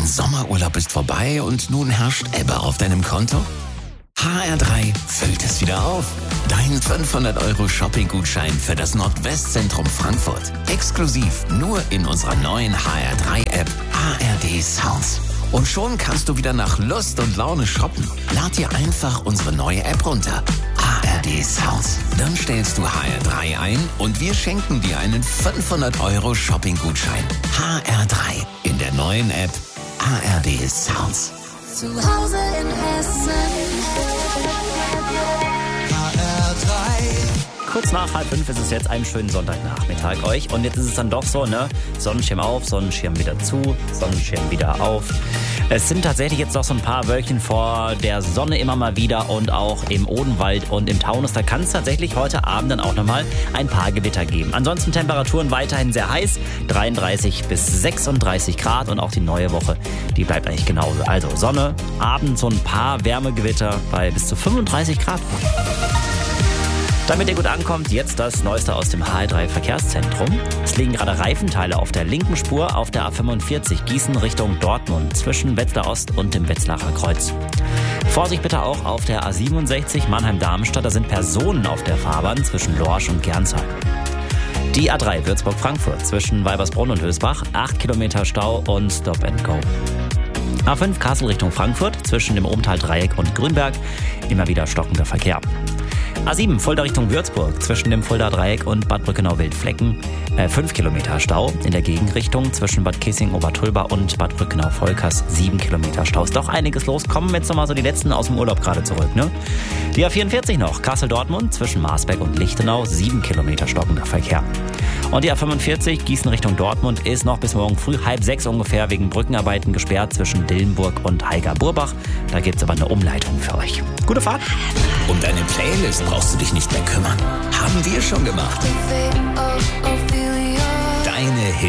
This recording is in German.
Dein Sommerurlaub ist vorbei und nun herrscht Ebbe auf deinem Konto? HR3 füllt es wieder auf. Dein 500 € Shopping-Gutschein für das Nordwestzentrum Frankfurt. Exklusiv nur in unserer neuen HR3-App ARD Sounds. Und schon kannst du wieder nach Lust und Laune shoppen. Lad dir einfach unsere neue App runter. ARD Sounds. Dann stellst du HR3 ein und wir schenken dir einen 500 € Shopping-Gutschein. HR3 in der neuen App ARD Sounds. Zu Hause in Hessen. Kurz nach 4:30 ist es jetzt, einen schönen Sonntagnachmittag euch. Und jetzt ist es dann doch so, ne? Sonnenschirm auf, Sonnenschirm wieder zu, Sonnenschirm wieder auf. Es sind tatsächlich jetzt noch so ein paar Wölkchen vor der Sonne immer mal wieder und auch im Odenwald und im Taunus. Da kann es tatsächlich heute Abend dann auch nochmal ein paar Gewitter geben. Ansonsten Temperaturen weiterhin sehr heiß, 33 bis 36 Grad und auch die neue Woche, die bleibt eigentlich genauso. Also Sonne, abends so ein paar Wärmegewitter bei bis zu 35 Grad. Damit ihr gut ankommt, jetzt das Neueste aus dem HR3 Verkehrszentrum. Es liegen gerade Reifenteile auf der linken Spur auf der A45 Gießen Richtung Dortmund zwischen Wetzlar Ost und dem Wetzlarer Kreuz. Vorsicht bitte auch auf der A67 Mannheim-Darmstadt, da sind Personen auf der Fahrbahn zwischen Lorsch und Gernsheim. Die A3 Würzburg-Frankfurt zwischen Weibersbrunn und Hösbach, 8 Kilometer Stau und Stop and Go. A5 Kassel Richtung Frankfurt zwischen dem Obental-Dreieck und Grünberg, immer wieder stockender Verkehr. A7 Fulda Richtung Würzburg zwischen dem Fulda-Dreieck und Bad Brückenau-Wildflecken. 5 Kilometer Stau in der Gegenrichtung zwischen Bad Kissing-Obertulba und Bad Brückenau-Volkers. 7 Kilometer Stau. Ist doch einiges los. Kommen jetzt nochmal so die letzten aus dem Urlaub gerade zurück, ne? Die A44 noch. Kassel-Dortmund zwischen Marsberg und Lichtenau. 7 Kilometer stockender Verkehr. Und die A45 Gießen Richtung Dortmund ist noch bis morgen früh 5:30 ungefähr wegen Brückenarbeiten gesperrt zwischen Dillenburg und Heiger-Burbach. Da gibt's aber eine Umleitung für euch. Gute Fahrt! Um deine Playlist brauchst du dich nicht mehr kümmern. Haben wir schon gemacht. Deine